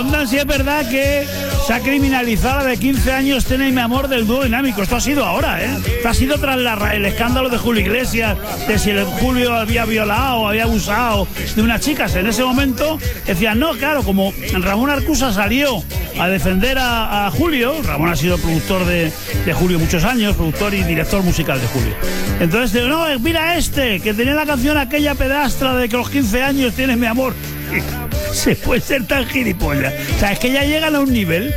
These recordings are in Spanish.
preguntan si es verdad que se ha criminalizado a la de 15 años Tena y mi amor del dúo dinámico. Esto ha sido ahora, ¿eh? Esto ha sido tras el escándalo de Julio Iglesias, de si el Julio había violado o había abusado de unas chicas. En ese momento decían, no, claro, como Ramón Arcusa salió a defender a Julio. Ramón ha sido productor de Julio muchos años, productor y director musical de Julio. Entonces, no, mira que tenía la canción aquella pedastra de que los 15 años tienes mi amor. Se puede ser tan gilipollas. O sea, es que ya llegan a un nivel.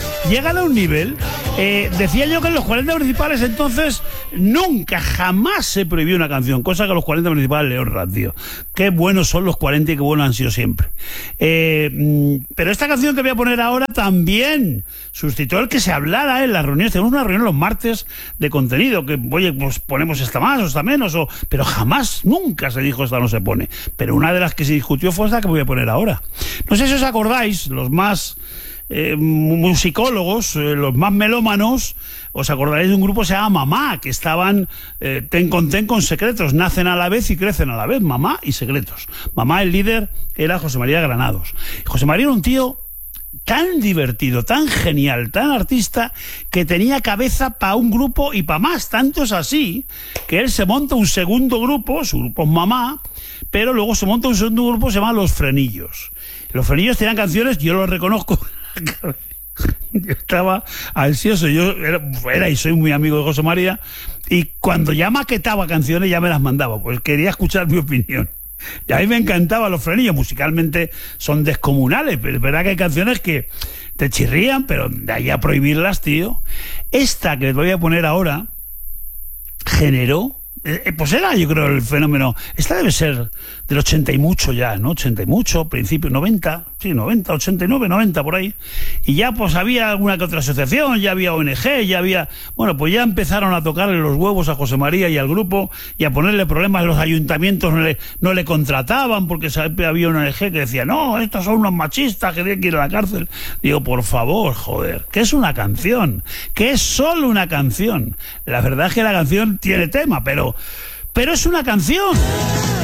Decía yo que en los 40 principales entonces nunca, jamás se prohibió una canción, cosa que los 40 principales le honran, tío. Qué buenos son los 40 y qué buenos han sido siempre. Pero esta canción que voy a poner ahora también sustituyó el que se hablara en las reuniones. Tenemos una reunión los martes de contenido, que, oye, pues ponemos esta más o esta menos, pero jamás, nunca se dijo esta no se pone. Pero una de las que se discutió fue esta que voy a poner ahora. No sé si os acordáis, los más musicólogos, los más melómanos, os acordaréis de un grupo que se llama Mamá, que estaban ten con Secretos, nacen a la vez y crecen a la vez, Mamá y Secretos. Mamá, el líder, era José María Granados. José María era un tío tan divertido, tan genial, tan artista, que tenía cabeza para un grupo y para más. Tanto es así que él se monta un segundo grupo, su grupo es Mamá, pero luego se monta un segundo grupo que se llama Los Frenillos. Los Frenillos tenían canciones, yo lo reconozco. Yo estaba ansioso, yo era y soy muy amigo de José María, y cuando ya maquetaba canciones ya me las mandaba, pues quería escuchar mi opinión. Y a mí me encantaban Los Frenillos, musicalmente son descomunales, pero es verdad que hay canciones que te chirrían, pero de ahí a prohibirlas, tío. Esta que les voy a poner ahora generó, pues era, yo creo, el fenómeno. Esta debe ser del 80 y mucho ya, ¿no? 80 y mucho, principio 90, sí, 90, 89, 90, por ahí. Y ya pues había alguna que otra asociación, ya había ONG, ya había... Bueno, pues ya empezaron a tocarle los huevos a José María y al grupo y a ponerle problemas. Los ayuntamientos no le contrataban porque había una ONG que decía, no, estos son unos machistas que tienen que ir a la cárcel. Digo, por favor, joder, ¿qué es una canción? ¿Qué es solo una canción? La verdad es que la canción tiene tema, pero es una canción.